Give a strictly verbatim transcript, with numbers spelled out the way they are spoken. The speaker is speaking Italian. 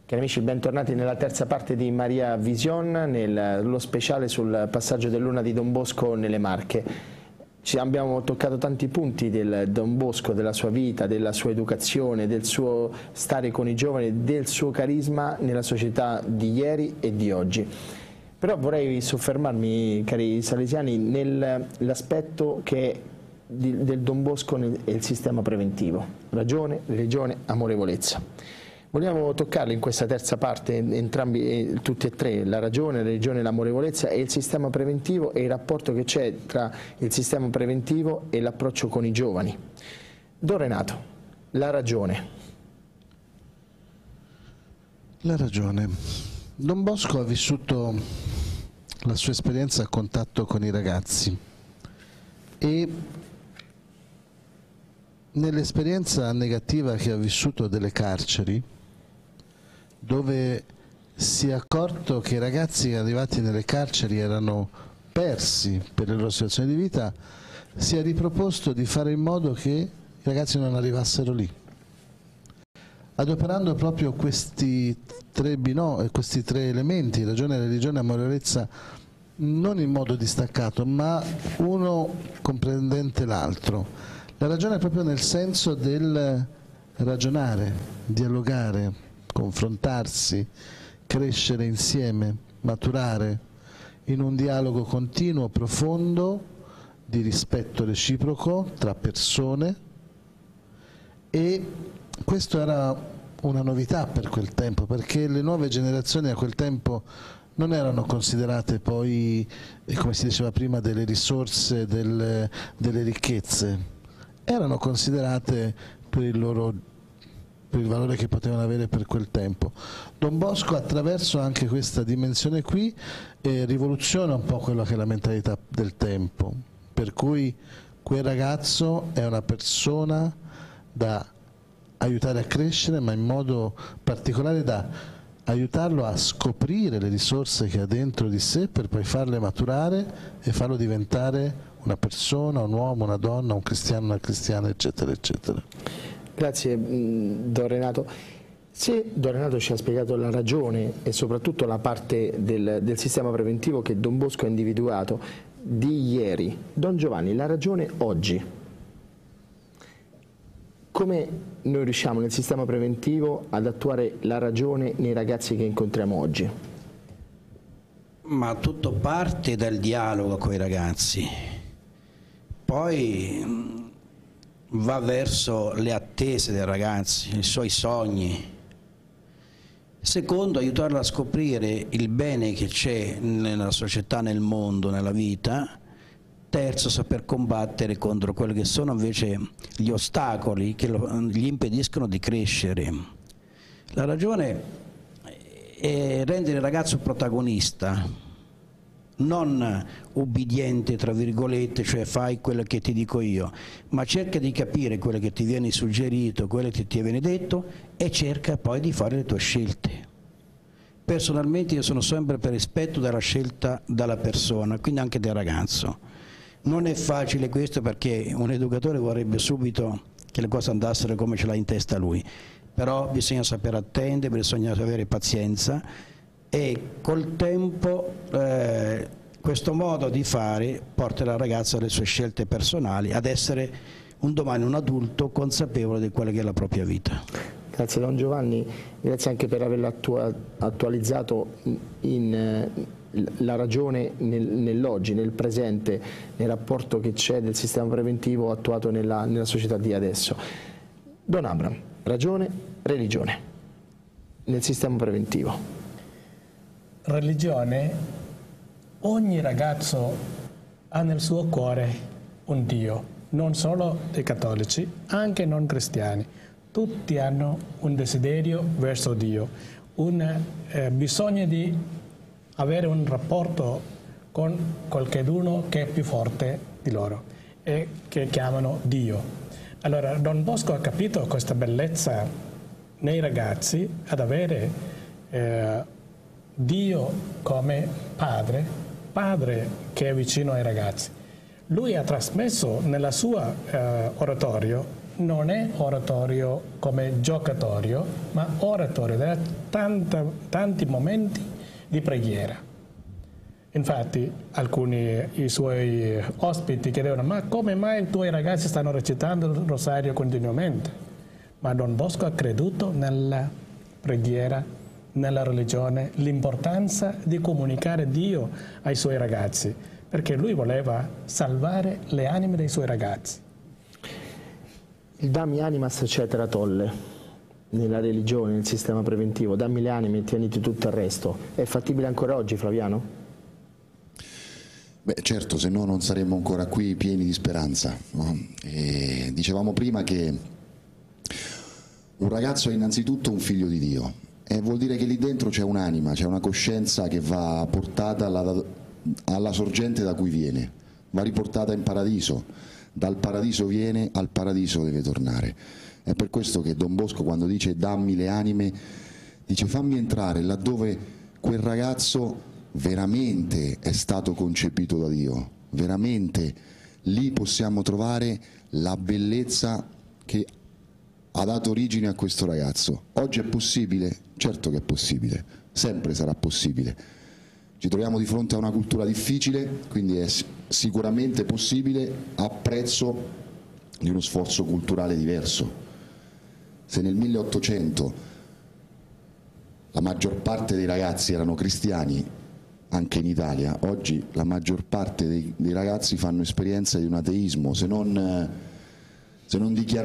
Cari amici, bentornati nella terza parte di Maria Vision, nello speciale sul passaggio del Luna di Don Bosco nelle Marche. Ci abbiamo toccato tanti punti del Don Bosco, della sua vita, della sua educazione, del suo stare con i giovani, del suo carisma nella società di ieri e di oggi. Però vorrei soffermarmi, cari salesiani, nell'aspetto che del Don Bosco e il sistema preventivo: ragione, religione, amorevolezza. Vogliamo toccarli in questa terza parte, entrambi, tutti e tre: la ragione, la religione, l'amorevolezza e il sistema preventivo, e il rapporto che c'è tra il sistema preventivo e l'approccio con i giovani. Don Renato, la ragione. La ragione. Don Bosco ha vissuto la sua esperienza a contatto con i ragazzi e nell'esperienza negativa che ha vissuto delle carceri, dove si è accorto che i ragazzi arrivati nelle carceri erano persi per le loro situazioni di vita, si è riproposto di fare in modo che i ragazzi non arrivassero lì, adoperando proprio questi tre bino, questi tre elementi: ragione, religione e amorevolezza, non in modo distaccato, ma uno comprendente l'altro. La ragione è proprio nel senso del ragionare, dialogare, confrontarsi, crescere insieme, maturare in un dialogo continuo, profondo, di rispetto reciproco tra persone. E questo era una novità per quel tempo, perché le nuove generazioni a quel tempo non erano considerate poi, come si diceva prima, delle risorse, delle, delle ricchezze, erano considerate per il loro per il valore che potevano avere per quel tempo. Don Bosco, attraverso anche questa dimensione qui, eh, rivoluziona un po' quella che è la mentalità del tempo, per cui quel ragazzo è una persona da aiutare a crescere, ma in modo particolare da aiutarlo a scoprire le risorse che ha dentro di sé, per poi farle maturare e farlo diventare una persona, un uomo, una donna, un cristiano, una cristiana, eccetera, eccetera. Grazie Don Renato. Se Don Renato ci ha spiegato la ragione e soprattutto la parte del, del sistema preventivo che Don Bosco ha individuato di ieri, Don Giovanni, la ragione oggi. Come noi riusciamo nel sistema preventivo ad attuare la ragione nei ragazzi che incontriamo oggi? Ma tutto parte dal dialogo con i ragazzi, poi va verso le attese dei ragazzi, i suoi sogni. Secondo, aiutarlo a scoprire il bene che c'è nella società, nel mondo, nella vita. Terzo, saper combattere contro quelli che sono invece gli ostacoli che lo, gli impediscono di crescere. La ragione è rendere il ragazzo protagonista, non ubbidiente, tra virgolette, cioè fai quello che ti dico io, ma cerca di capire quello che ti viene suggerito, quello che ti viene detto, e cerca poi di fare le tue scelte. Personalmente io sono sempre per rispetto della scelta della persona, quindi anche del ragazzo. Non è facile questo, perché un educatore vorrebbe subito che le cose andassero come ce l'ha in testa lui, però bisogna saper attendere, bisogna avere pazienza, e col tempo eh, questo modo di fare porta la ragazza alle sue scelte personali, ad essere un domani un adulto consapevole di quella che è la propria vita. Grazie Don Giovanni, grazie anche per averlo attua attualizzato in eh, la ragione nel, nell'oggi, nel presente, nel rapporto che c'è del sistema preventivo attuato nella, nella società di adesso. Don Abram, ragione, religione nel sistema preventivo. Religione, ogni ragazzo ha nel suo cuore un Dio, non solo dei cattolici, anche non cristiani. Tutti hanno un desiderio verso Dio, un eh, bisogno di avere un rapporto con qualcuno che è più forte di loro e che chiamano Dio. Allora Don Bosco ha capito questa bellezza nei ragazzi, ad avere eh, Dio come padre, padre che è vicino ai ragazzi. Lui ha trasmesso nella sua eh, oratorio non è oratorio come giocatorio, ma oratorio, da tanta, tanti momenti di preghiera. Infatti alcuni i suoi ospiti chiedevano: ma come mai i tuoi ragazzi stanno recitando il rosario continuamente? Ma Don Bosco ha creduto nella preghiera, nella religione, l'importanza di comunicare Dio ai suoi ragazzi, perché lui voleva salvare le anime dei suoi ragazzi. Il dammi animas cetera tolle, nella religione, nel sistema preventivo, dammi le anime e tieniti tutto il resto, è fattibile ancora oggi, Flaviano? Beh, certo, se no non saremmo ancora qui pieni di speranza, no? E dicevamo prima che un ragazzo è innanzitutto un figlio di Dio, e vuol dire che lì dentro c'è un'anima, c'è una coscienza che va portata alla, alla sorgente da cui viene, va riportata in paradiso. Dal paradiso viene, al paradiso deve tornare. È per questo che Don Bosco, quando dice dammi le anime, dice fammi entrare laddove quel ragazzo veramente è stato concepito da Dio, veramente lì possiamo trovare la bellezza che ha dato origine a questo ragazzo. Oggi è possibile? Certo che è possibile, sempre sarà possibile. Ci troviamo di fronte a una cultura difficile, quindi è sicuramente possibile a prezzo di uno sforzo culturale diverso. Se nel milleottocento la maggior parte dei ragazzi erano cristiani, anche in Italia, oggi la maggior parte dei, dei ragazzi fanno esperienza di un ateismo, se non, se non dichiarato